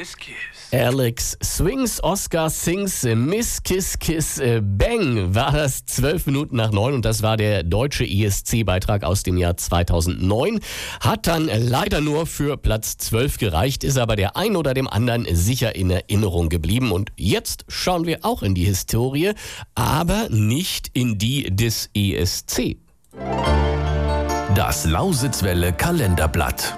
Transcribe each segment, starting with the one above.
Miss Kiss. Alex Swings, Oscar Sings, Miss Kiss Kiss Bang war das 12 Minuten nach 9 und das war der deutsche ESC-Beitrag aus dem Jahr 2009. Hat dann leider nur für Platz 12 gereicht, ist aber der ein oder dem anderen sicher in Erinnerung geblieben. Und jetzt schauen wir auch in die Historie, aber nicht in die des ESC. Das Lausitzwelle Kalenderblatt.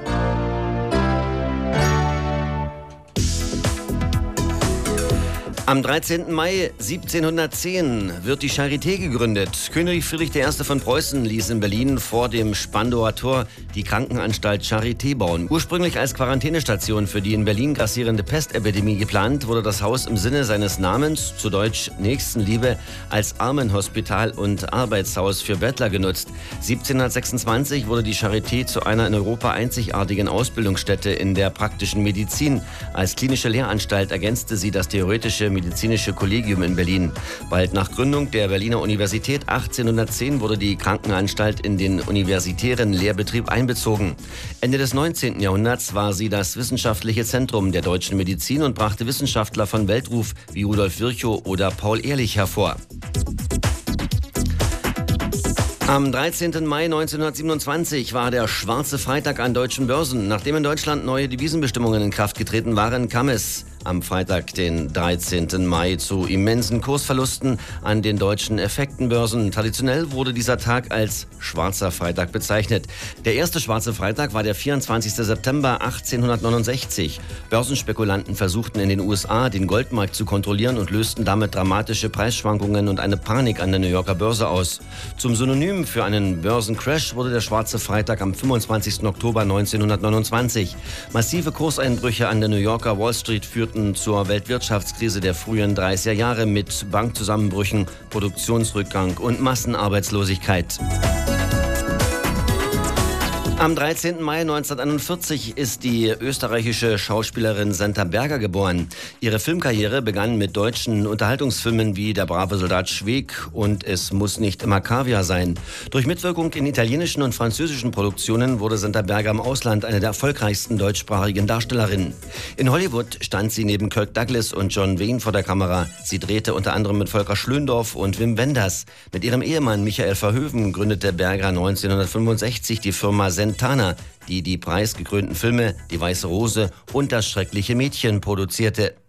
Am 13. Mai 1710 wird die Charité gegründet. König Friedrich I. von Preußen ließ in Berlin vor dem Spandauer Tor die Krankenanstalt Charité bauen. Ursprünglich als Quarantänestation für die in Berlin grassierende Pestepidemie geplant, wurde das Haus im Sinne seines Namens, zu Deutsch Nächstenliebe, als Armenhospital und Arbeitshaus für Bettler genutzt. 1726 wurde die Charité zu einer in Europa einzigartigen Ausbildungsstätte in der praktischen Medizin. Als klinische Lehranstalt ergänzte sie das theoretische medizinische Kollegium in Berlin. Bald nach Gründung der Berliner Universität 1810 wurde die Krankenanstalt in den universitären Lehrbetrieb einbezogen. Ende des 19. Jahrhunderts war sie das wissenschaftliche Zentrum der deutschen Medizin und brachte Wissenschaftler von Weltruf wie Rudolf Virchow oder Paul Ehrlich hervor. Am 13. Mai 1927 war der Schwarze Freitag an deutschen Börsen. Nachdem in Deutschland neue Devisenbestimmungen in Kraft getreten waren, kam es am Freitag, den 13. Mai, zu immensen Kursverlusten an den deutschen Effektenbörsen. Traditionell wurde dieser Tag als Schwarzer Freitag bezeichnet. Der erste Schwarze Freitag war der 24. September 1869. Börsenspekulanten versuchten in den USA, den Goldmarkt zu kontrollieren und lösten damit dramatische Preisschwankungen und eine Panik an der New Yorker Börse aus. Zum Synonym für einen Börsencrash wurde der Schwarze Freitag am 25. Oktober 1929. Massive Kurseinbrüche an der New Yorker Wall Street führten zur Weltwirtschaftskrise der frühen 30er Jahre mit Bankzusammenbrüchen, Produktionsrückgang und Massenarbeitslosigkeit. Am 13. Mai 1941 ist die österreichische Schauspielerin Senta Berger geboren. Ihre Filmkarriere begann mit deutschen Unterhaltungsfilmen wie Der brave Soldat Schweig und Es muss nicht immer Kaviar sein. Durch Mitwirkung in italienischen und französischen Produktionen wurde Senta Berger im Ausland eine der erfolgreichsten deutschsprachigen Darstellerinnen. In Hollywood stand sie neben Kirk Douglas und John Wayne vor der Kamera. Sie drehte unter anderem mit Volker Schlöndorff und Wim Wenders. Mit ihrem Ehemann Michael Verhoeven gründete Berger 1965 die Firma Sentana, die die preisgekrönten Filme Die Weiße Rose und Das schreckliche Mädchen produzierte.